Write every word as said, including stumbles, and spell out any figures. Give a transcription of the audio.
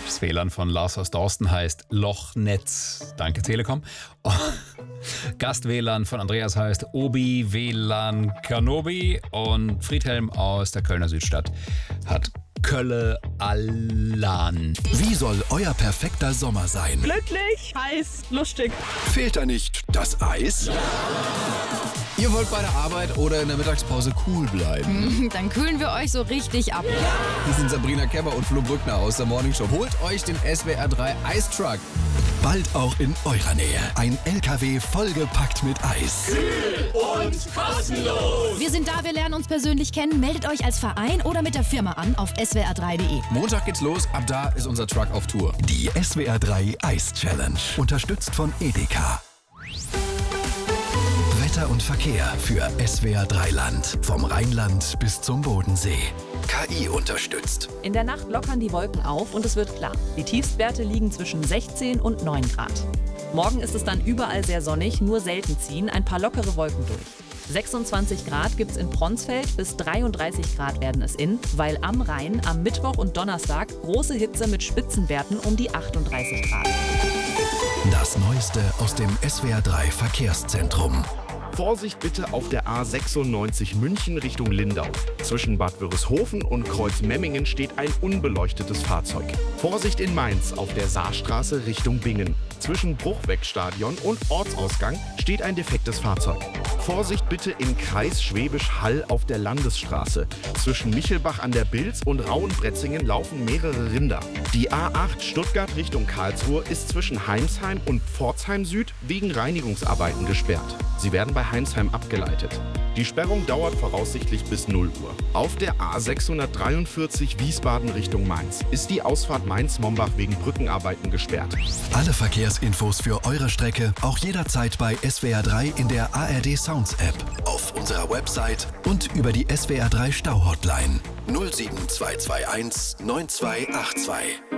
Das W L A N von Lars aus Dorsten heißt Lochnetz. Danke, Telekom. Oh, Gast-W L A N von Andreas heißt Obi W L A N Kanobi. Und Friedhelm aus der Kölner Südstadt hat Kölle Allan. Wie soll euer perfekter Sommer sein? Glücklich, heiß, lustig. Fehlt da nicht das Eis? Ja. Ihr wollt bei der Arbeit oder in der Mittagspause cool bleiben? Dann kühlen wir euch so richtig ab. Hier sind Sabrina Kemmer und Flo Brückner aus der Morning Show. Holt euch den S W R drei Eistruck. Bald auch in eurer Nähe. Ein L K W vollgepackt mit Eis. Kühl und kostenlos. Wir sind da, wir lernen uns persönlich kennen. Meldet euch als Verein oder mit der Firma an auf s w r drei punkt de. Montag geht's los, ab da ist unser Truck auf Tour. Die S W R drei Eis Challenge. Unterstützt von Edeka. Wetter und Verkehr für S W R drei Land. Vom Rheinland bis zum Bodensee. K I unterstützt. In der Nacht lockern die Wolken auf und es wird klar. Die Tiefstwerte liegen zwischen sechzehn und neun Grad. Morgen ist es dann überall sehr sonnig, nur selten ziehen ein paar lockere Wolken durch. sechsundzwanzig Grad gibt es in Pronsfeld, bis dreiunddreißig Grad werden es in, weil am Rhein am Mittwoch und Donnerstag große Hitze mit Spitzenwerten um die achtunddreißig Grad. Das Neueste aus dem S W R drei Verkehrszentrum. Vorsicht bitte auf der A sechsundneunzig München Richtung Lindau. Zwischen Bad Wörishofen und Kreuzmemmingen steht ein unbeleuchtetes Fahrzeug. Vorsicht in Mainz auf der Saarstraße Richtung Bingen. Zwischen Bruchwegstadion und Ortsausgang steht ein defektes Fahrzeug. Vorsicht bitte im Kreis Schwäbisch Hall auf der Landesstraße. Zwischen Michelbach an der Bilz und Rauenbretzingen laufen mehrere Rinder. Die A acht Stuttgart Richtung Karlsruhe ist zwischen Heimsheim und Pforzheim Süd wegen Reinigungsarbeiten gesperrt. Sie werden bei Heimsheim abgeleitet. Die Sperrung dauert voraussichtlich bis null Uhr. Auf der A sechshundertdreiundvierzig Wiesbaden Richtung Mainz ist die Ausfahrt Mainz-Mombach wegen Brückenarbeiten gesperrt. Alle Verkehrsinfos für eure Strecke auch jederzeit bei S W R drei in der A R D Sounds App, auf unserer Website und über die S W R drei Stau Hotline null sieben zwei zwei eins neun zwei acht zwei.